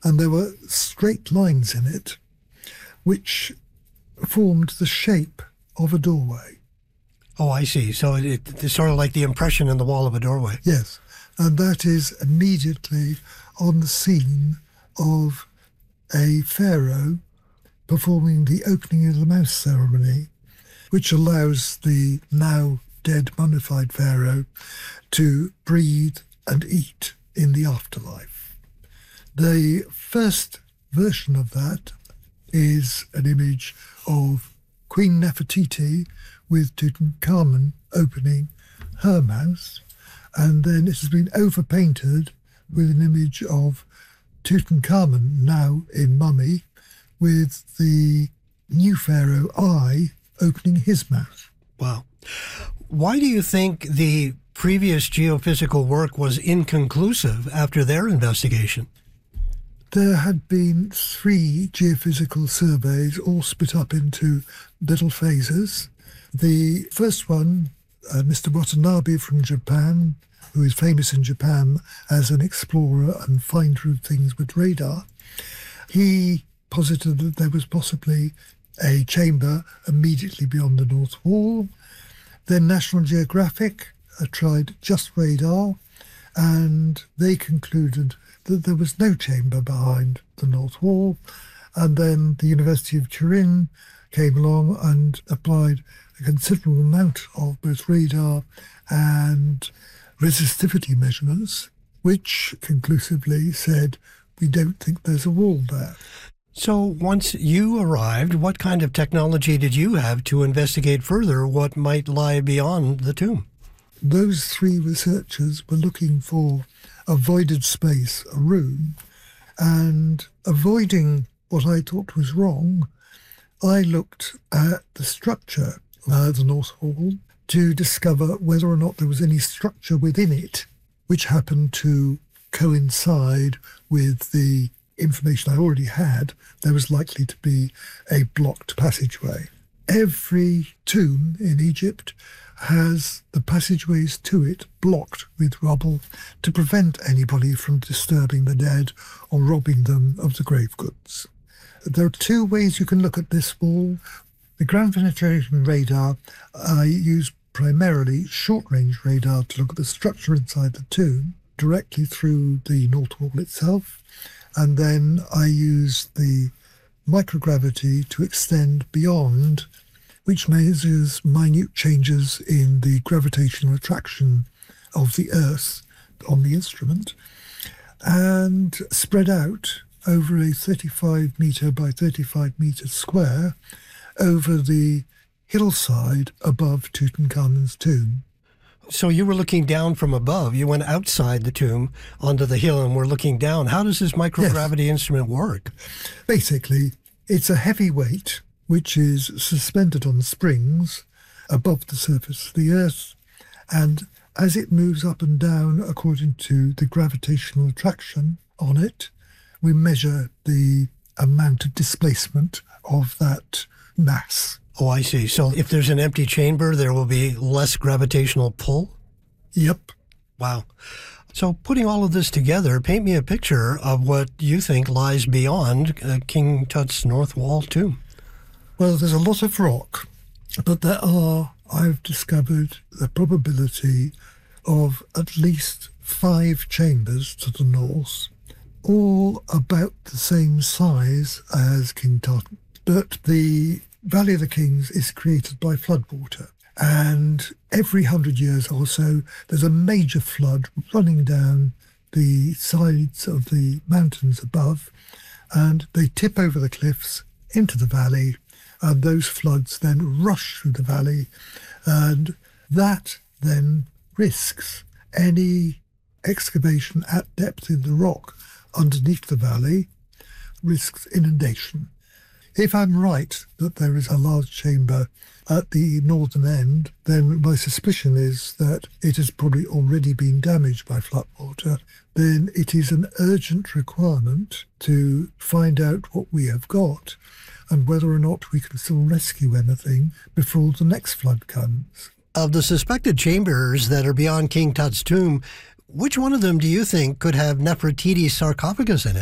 and there were straight lines in it which formed the shape of a doorway. Oh, I see. So it's sort of like the impression in the wall of a doorway. Yes, and that is immediately on the scene of a pharaoh performing the opening of the mouth ceremony, which allows the now dead mummified pharaoh to breathe and eat in the afterlife. The first version of that is an image of Queen Nefertiti with Tutankhamun opening her mouth, and then it has been overpainted with an image of Tutankhamun, now in mummy, with the new pharaoh Ai opening his mouth. Wow. Why do you think the previous geophysical work was inconclusive after their investigation? There had been 3 geophysical surveys, all split up into little phases. The first one, Mr. Watanabe from Japan, who is famous in Japan as an explorer and finder of things with radar, he posited that there was possibly a chamber immediately beyond the North Wall. Then National Geographic tried just radar, and they concluded that there was no chamber behind the North Wall. And then the University of Turin came along and applied a considerable amount of both radar and resistivity measurements, which conclusively said, we don't think there's a wall there. So once you arrived, what kind of technology did you have to investigate further what might lie beyond the tomb? Those 3 researchers were looking for a voided space, a room, and avoiding what I thought was wrong, I looked at the structure of the North Wall to discover whether or not there was any structure within it which happened to coincide with the information I already had. There was likely to be a blocked passageway. Every tomb in Egypt has the passageways to it blocked with rubble to prevent anybody from disturbing the dead or robbing them of the grave goods. There are 2 ways you can look at this wall. The ground penetration radar, I use primarily short-range radar to look at the structure inside the tomb directly through the North Wall itself, and then I use the microgravity to extend beyond, which measures minute changes in the gravitational attraction of the Earth on the instrument, and spread out over a 35 metre by 35 metre square over the hillside above Tutankhamun's tomb. So you were looking down from above. You went outside the tomb onto the hill and were looking down. How does this microgravity instrument work? Basically, it's a heavy weight which is suspended on springs above the surface of the Earth, and as it moves up and down according to the gravitational attraction on it, we measure the amount of displacement of that mass. Oh, I see. So if there's an empty chamber, there will be less gravitational pull? Yep. Wow. So putting all of this together, paint me a picture of what you think lies beyond King Tut's North Wall tomb. Well, there's a lot of rock, but I've discovered the probability of at least 5 chambers to the north, all about the same size as King Tut. But the Valley of the Kings is created by floodwater, and every 100 years or so there's a major flood running down the sides of the mountains above, and they tip over the cliffs into the valley, and those floods then rush through the valley, and that then risks any excavation at depth in the rock underneath the valley, risks inundation. If I'm right that there is a large chamber at the northern end, then my suspicion is that it has probably already been damaged by floodwater. Then it is an urgent requirement to find out what we have got and whether or not we can still rescue anything before the next flood comes. Of the suspected chambers that are beyond King Tut's tomb, which one of them do you think could have Nefertiti's sarcophagus in it?